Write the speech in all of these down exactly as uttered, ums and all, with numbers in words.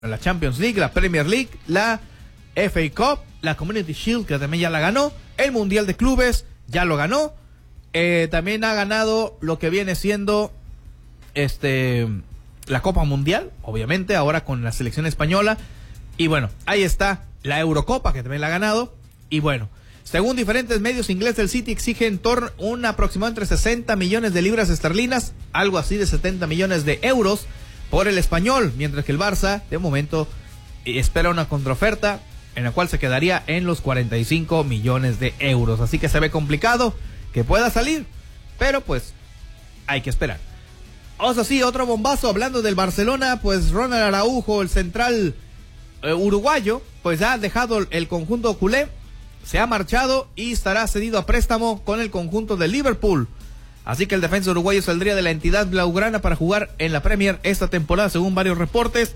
la Champions League, la Premier League, la F A Cup, la Community Shield, que también ya la ganó, el Mundial de Clubes, ya lo ganó, eh, también ha ganado lo que viene siendo este la Copa Mundial, obviamente, ahora con la selección española, y bueno, ahí está la Eurocopa, que también la ha ganado, y bueno, según diferentes medios ingleses, el City exige en torno a un aproximado entre sesenta millones de libras esterlinas, algo así de setenta millones de euros, por el español, mientras que el Barça, de momento, espera una contraoferta en la cual se quedaría en los cuarenta y cinco millones de euros. Así que se ve complicado que pueda salir, pero pues hay que esperar. O sea, sí, otro bombazo, hablando del Barcelona, pues Ronald Araujo, el central eh, uruguayo, pues ha dejado el conjunto culé, se ha marchado y estará cedido a préstamo con el conjunto de Liverpool. Así que el defensa uruguayo saldría de la entidad blaugrana para jugar en la Premier esta temporada, según varios reportes.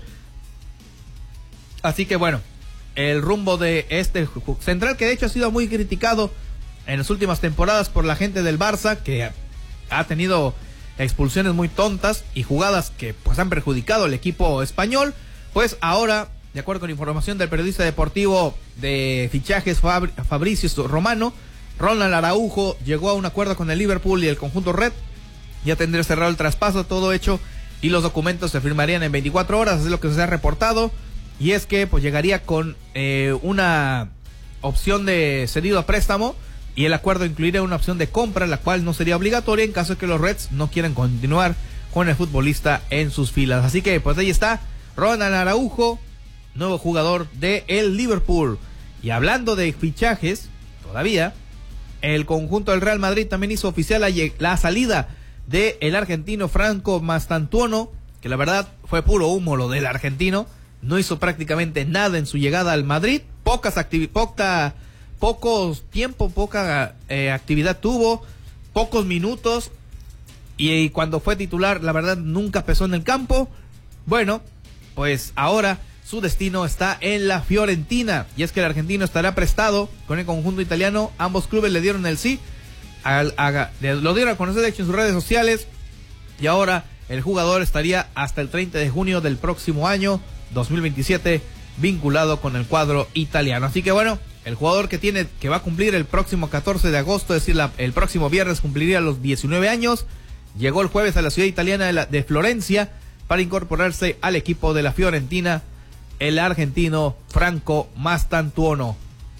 Así que bueno, el rumbo de este central, que de hecho ha sido muy criticado en las últimas temporadas por la gente del Barça, que ha tenido expulsiones muy tontas y jugadas que pues han perjudicado al equipo español, pues ahora, de acuerdo con información del periodista deportivo de fichajes Fabri- Fabricio Romano, Ronald Araujo llegó a un acuerdo con el Liverpool y el conjunto red. Ya tendría cerrado el traspaso, todo hecho, y los documentos se firmarían en veinticuatro horas, es lo que se ha reportado. Y es que pues llegaría con eh, una opción de cedido a préstamo, y el acuerdo incluiría una opción de compra, la cual no sería obligatoria en caso de que los Reds no quieran continuar con el futbolista en sus filas. Así que pues ahí está Ronald Araujo, nuevo jugador de el Liverpool. Y hablando de fichajes, todavía el conjunto del Real Madrid también hizo oficial la, la salida de el argentino Franco Mastantuono, que la verdad fue puro humo lo del argentino. No hizo prácticamente nada en su llegada al Madrid, pocas activi- poca, pocos tiempo, poca eh, actividad tuvo, pocos minutos, y, y cuando fue titular, la verdad, nunca pesó en el campo. Bueno, pues ahora su destino está en la Fiorentina, y es que el argentino estará prestado con el conjunto italiano. Ambos clubes le dieron el sí, a, a, lo dieron a conocer de hecho en sus redes sociales, y ahora el jugador estaría hasta el treinta de junio del próximo año dos mil veintisiete vinculado con el cuadro italiano. Así que bueno, el jugador que tiene que va a cumplir el próximo catorce de agosto, es decir, la, el próximo viernes cumpliría los diecinueve años, llegó el jueves a la ciudad italiana de, la, de Florencia para incorporarse al equipo de la Fiorentina, el argentino Franco Mastantuono.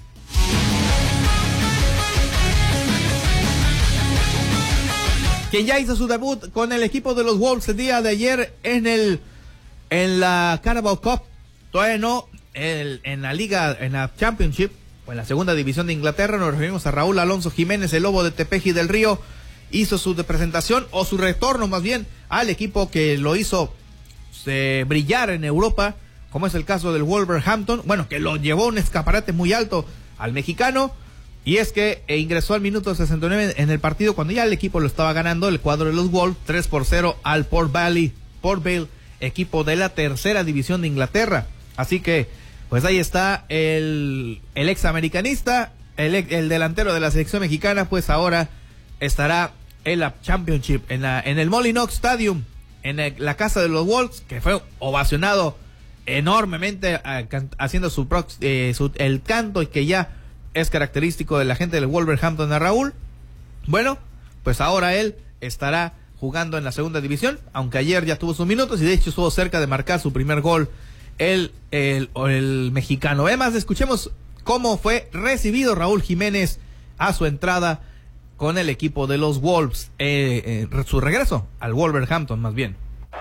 Quien ya hizo su debut con el equipo de los Wolves el día de ayer en el en la Carabao Cup, todavía no, el, en la Liga, en la Championship, o en la segunda división de Inglaterra, nos referimos a Raúl Alonso Jiménez, el Lobo de Tepeji del Río. Hizo su presentación, o su retorno más bien, al equipo que lo hizo eh, brillar en Europa, como es el caso del Wolverhampton, bueno, que lo llevó a un escaparate muy alto al mexicano, y es que eh, ingresó al minuto sesenta y nueve en el partido, cuando ya el equipo lo estaba ganando, el cuadro de los Wolves, tres por cero al Port Vale, Port Vale, equipo de la tercera división de Inglaterra. Así que, pues ahí está el, el ex americanista, el, el delantero de la selección mexicana, pues ahora estará en la Championship, en, la, en el Molyneux Stadium, en el, la casa de los Wolves, que fue ovacionado enormemente, haciendo su, eh, su el canto, y que ya es característico de la gente del Wolverhampton a Raúl. Bueno, pues ahora él estará jugando en la segunda división, aunque ayer ya tuvo sus minutos, y de hecho estuvo cerca de marcar su primer gol el, el, el mexicano. Además, escuchemos cómo fue recibido Raúl Jiménez a su entrada con el equipo de los Wolves, eh, eh, su regreso al Wolverhampton más bien.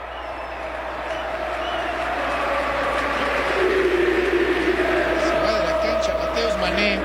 Se va de la cancha Mateus Mané.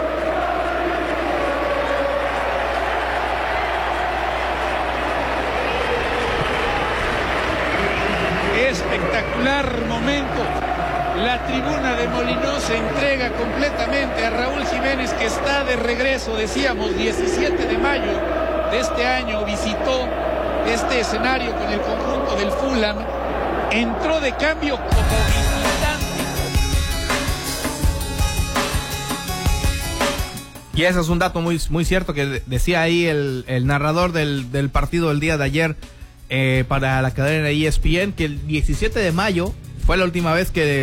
Espectacular momento. La tribuna de Molyneux se entrega completamente a Raúl Jiménez, que está de regreso. Decíamos, diecisiete de mayo de este año visitó este escenario con el conjunto del Fulham. Entró de cambio como visitante. Y ese es un dato muy, muy cierto que decía ahí el, el narrador del, del partido del día de ayer, eh, para la cadena E S P N, que el diecisiete de mayo fue la última vez que